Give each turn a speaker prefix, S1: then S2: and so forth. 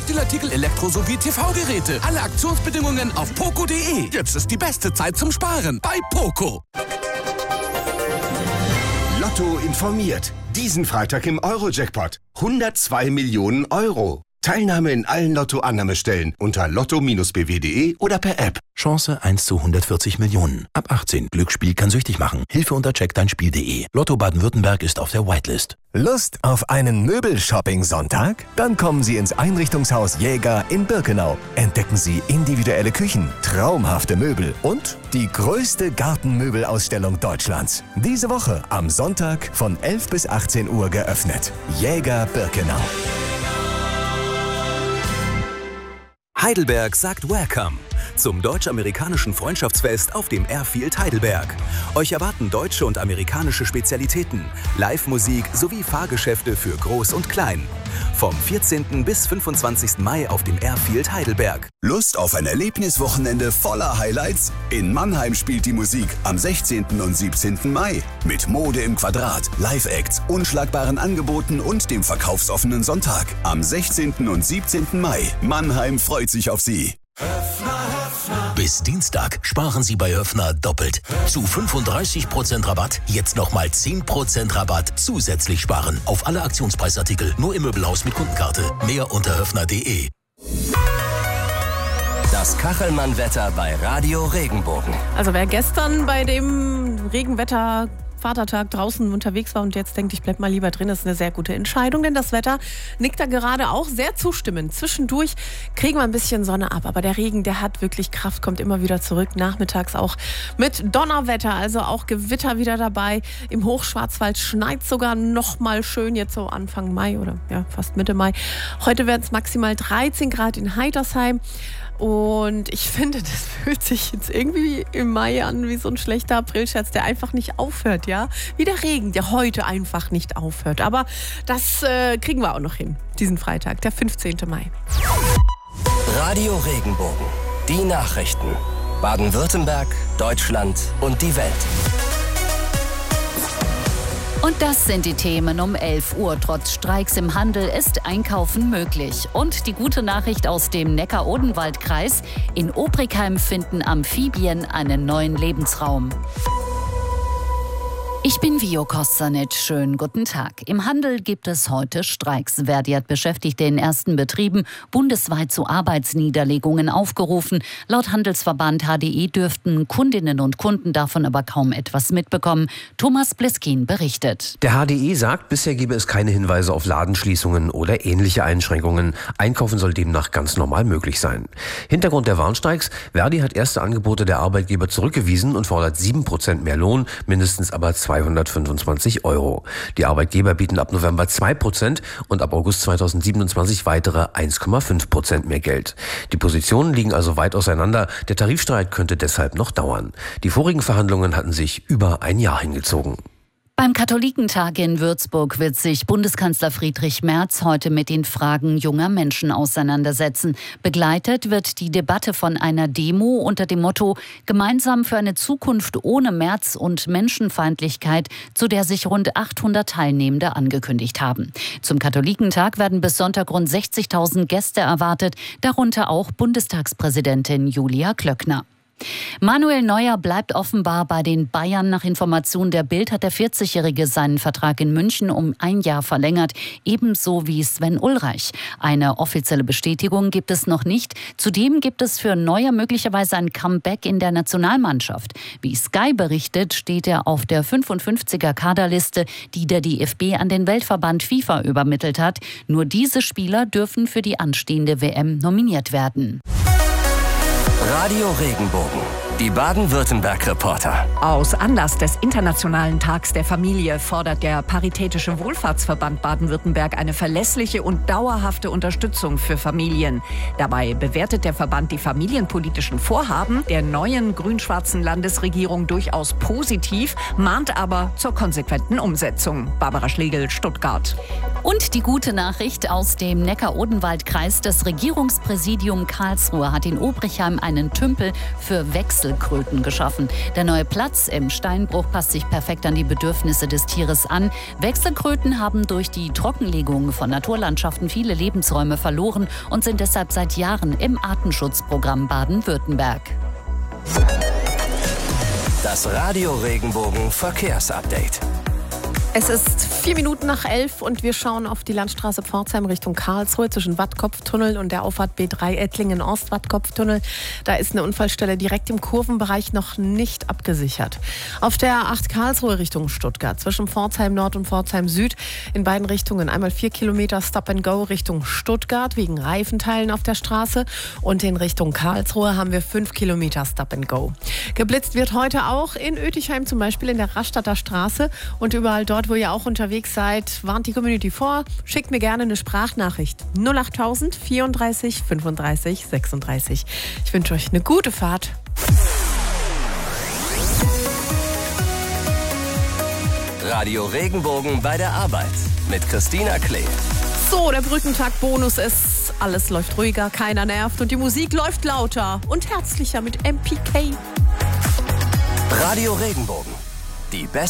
S1: Textilartikel, Elektro- sowie TV-Geräte. Alle Aktionsbedingungen auf poco.de. Jetzt ist die beste Zeit zum Sparen bei Poco.
S2: Lotto informiert. Diesen Freitag im Euro-Jackpot. 102 Millionen Euro. Teilnahme in allen Lotto-Annahmestellen unter lotto-bw.de oder per App.
S3: Chance 1 zu 140 Millionen. Ab 18. Glücksspiel kann süchtig machen. Hilfe unter checkdeinspiel.de. Lotto Baden-Württemberg ist auf der Whitelist.
S4: Lust auf einen Möbelshopping-Sonntag? Dann kommen Sie ins Einrichtungshaus Jäger in Birkenau. Entdecken Sie individuelle Küchen, traumhafte Möbel und die größte Gartenmöbelausstellung Deutschlands. Diese Woche am Sonntag von 11 bis 18 Uhr geöffnet. Jäger Birkenau.
S5: Heidelberg sagt Welcome zum deutsch-amerikanischen Freundschaftsfest auf dem Airfield Heidelberg. Euch erwarten deutsche und amerikanische Spezialitäten, Live-Musik sowie Fahrgeschäfte für Groß und Klein. Vom 14. bis 25. Mai auf dem Airfield Heidelberg.
S6: Lust auf ein Erlebniswochenende voller Highlights? In Mannheim spielt die Musik am 16. und 17. Mai. Mit Mode im Quadrat, Live-Acts, unschlagbaren Angeboten und dem verkaufsoffenen Sonntag. Am 16. und 17. Mai. Mannheim freut sich auf Sie.
S3: Bis Dienstag sparen Sie bei Höffner doppelt. Zu 35% Rabatt, jetzt nochmal 10% Rabatt zusätzlich sparen. Auf alle Aktionspreisartikel, nur im Möbelhaus mit Kundenkarte. Mehr unter höffner.de.
S4: Das Kachelmann-Wetter bei Radio Regenbogen.
S7: Also wer gestern bei dem Regenwetter Vatertag draußen unterwegs war und jetzt denkt, ich bleib mal lieber drin, das ist eine sehr gute Entscheidung, denn das Wetter nickt da gerade auch sehr zustimmend. Zwischendurch kriegen wir ein bisschen Sonne ab, aber der Regen, der hat wirklich Kraft, kommt immer wieder zurück, nachmittags auch mit Donnerwetter, also auch Gewitter wieder dabei. Im Hochschwarzwald schneit sogar noch mal schön, jetzt so Anfang Mai oder ja, fast Mitte Mai. Heute werden es maximal 13 Grad in Heidersheim. Und ich finde, das fühlt sich jetzt irgendwie im Mai an wie so ein schlechter Aprilscherz, der einfach nicht aufhört, ja? Wie der Regen, der heute einfach nicht aufhört. Aber das kriegen wir auch noch hin, diesen Freitag, der 15. Mai.
S4: Radio Regenbogen. Die Nachrichten. Baden-Württemberg, Deutschland und die Welt.
S8: Und das sind die Themen um 11 Uhr. Trotz Streiks im Handel ist Einkaufen möglich. Und die gute Nachricht aus dem Neckar-Odenwald-Kreis: In Obrigheim finden Amphibien einen neuen Lebensraum. Ich bin Vio Kostanic. Schönen guten Tag. Im Handel gibt es heute Streiks. Verdi hat Beschäftigte in ersten Betrieben bundesweit zu Arbeitsniederlegungen aufgerufen. Laut Handelsverband HDE dürften Kundinnen und Kunden davon aber kaum etwas mitbekommen. Thomas Bliskin berichtet.
S9: Der HDE sagt, bisher gebe es keine Hinweise auf Ladenschließungen oder ähnliche Einschränkungen. Einkaufen soll demnach ganz normal möglich sein. Hintergrund der Warnstreiks: Verdi hat erste Angebote der Arbeitgeber zurückgewiesen und fordert 7% mehr Lohn, mindestens aber 225 €. Die Arbeitgeber bieten ab November 2% und ab August 2027 weitere 1,5% mehr Geld. Die Positionen liegen also weit auseinander. Der Tarifstreit könnte deshalb noch dauern. Die vorigen Verhandlungen hatten sich über ein Jahr hingezogen.
S8: Beim Katholikentag in Würzburg wird sich Bundeskanzler Friedrich Merz heute mit den Fragen junger Menschen auseinandersetzen. Begleitet wird die Debatte von einer Demo unter dem Motto „Gemeinsam für eine Zukunft ohne Merz und Menschenfeindlichkeit", zu der sich rund 800 Teilnehmende angekündigt haben. Zum Katholikentag werden bis Sonntag rund 60.000 Gäste erwartet, darunter auch Bundestagspräsidentin Julia Klöckner. Manuel Neuer bleibt offenbar bei den Bayern. Nach Information der Bild hat der 40-Jährige seinen Vertrag in München um ein Jahr verlängert, ebenso wie Sven Ulreich. Eine offizielle Bestätigung gibt es noch nicht. Zudem gibt es für Neuer möglicherweise ein Comeback in der Nationalmannschaft. Wie Sky berichtet, steht er auf der 55er-Kaderliste, die der DFB an den Weltverband FIFA übermittelt hat. Nur diese Spieler dürfen für die anstehende WM nominiert werden.
S4: Radio Regenbogen. Die Baden-Württemberg-Reporter.
S10: Aus Anlass des Internationalen Tags der Familie fordert der Paritätische Wohlfahrtsverband Baden-Württemberg eine verlässliche und dauerhafte Unterstützung für Familien. Dabei bewertet der Verband die familienpolitischen Vorhaben der neuen grün-schwarzen Landesregierung durchaus positiv, mahnt aber zur konsequenten Umsetzung. Barbara Schlegel, Stuttgart.
S8: Und die gute Nachricht aus dem Neckar-Odenwald-Kreis: Das Regierungspräsidium Karlsruhe hat in Obrigheim einen Tümpel für Wechsel Wechselkröten geschaffen. Der neue Platz im Steinbruch passt sich perfekt an die Bedürfnisse des Tieres an. Wechselkröten haben durch die Trockenlegung von Naturlandschaften viele Lebensräume verloren und sind deshalb seit Jahren im Artenschutzprogramm Baden-Württemberg.
S11: Das Radio Regenbogen Verkehrsupdate.
S7: Es ist 4 Minuten nach 11 und wir schauen auf die Landstraße Pforzheim Richtung Karlsruhe zwischen Wattkopftunnel und der Auffahrt B3 Ettlingen-Ost-Wattkopftunnel. Da ist eine Unfallstelle direkt im Kurvenbereich noch nicht abgesichert. Auf der A8 Karlsruhe Richtung Stuttgart zwischen Pforzheim Nord und Pforzheim Süd in beiden Richtungen einmal 4 Kilometer Stop-and-Go Richtung Stuttgart wegen Reifenteilen auf der Straße und in Richtung Karlsruhe haben wir 5 Kilometer Stop-and-Go. Geblitzt wird heute auch in Oetisheim, zum Beispiel in der Rastatter Straße und überall dort, wo ihr auch unterwegs seid, warnt die Community vor. Schickt mir gerne eine Sprachnachricht. 08000 34 35 36. Ich wünsche euch eine gute Fahrt.
S11: Radio Regenbogen bei der Arbeit mit Christina Klee.
S7: So, der Brückentag-Bonus ist, alles läuft ruhiger, keiner nervt und die Musik läuft lauter und herzlicher mit MPK.
S11: Radio Regenbogen. Die beste